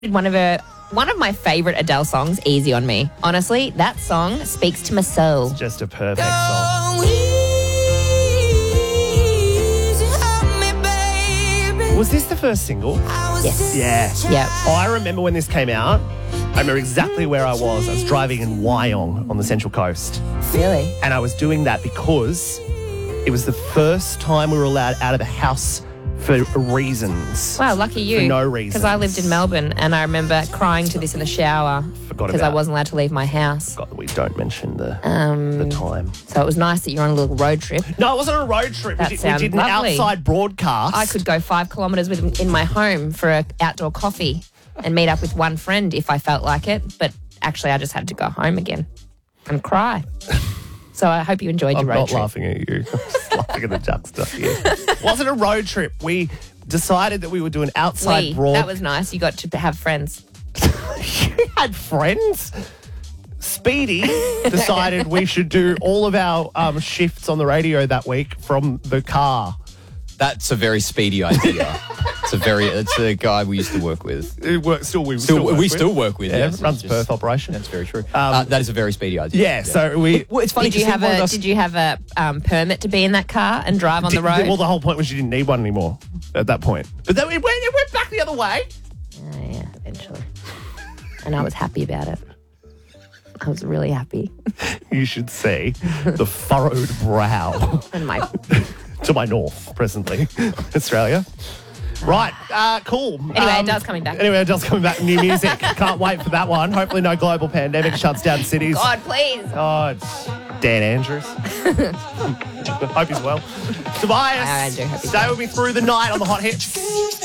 One of my favourite Adele songs, Easy on Me. Honestly, that song speaks to my soul. Just a perfect song. Was this the first single? Yes. Yeah. Yep. Oh, I remember when this came out. I remember exactly where I was. I was driving in Wyong on the Central Coast. Really? And I was doing that because it was the first time we were allowed out of the house for reasons. Wow, lucky you. For no reason. Because I lived in Melbourne and I remember crying to this in the shower because I wasn't allowed to leave my house. Forgot that we don't mention the time. So it was nice that you're on a little road trip. No, it wasn't a road trip. That we sounds did an lovely. outside broadcast. I could go 5 kilometres in my home for an outdoor coffee and meet up with one friend if I felt like it. But actually, I just had to go home again and cry. So I hope you enjoyed your road trip. I'm not laughing at you. I'm just laughing at the juxtaposition. It wasn't a road trip. We decided that we would do an outside broadcast. That was nice. You got to have friends. You had friends? Speedy decided we should do all of our shifts on the radio that week from the car. That's a very Speedy idea. It's a guy we used to work with. We still work with. Yeah, yes, runs Perth operation. That's very true. That is a very Speedy idea. Yeah, so we... Well, it's funny. Did you have a permit to be in that car and drive on the road? Well, the whole point was you didn't need one anymore at that point. But then it went back the other way. Oh, yeah, eventually. And I was happy about it. I was really happy. You should see the furrowed brow And my... to my north, presently, Australia. Right, cool. Anyway, Adele's coming back. New music. Can't wait for that one. Hopefully no global pandemic shuts down cities. God, please. Oh, Dan Andrews. Hope he's well. Tobias, I do hope he's stay with me through the night on the Hot Hits.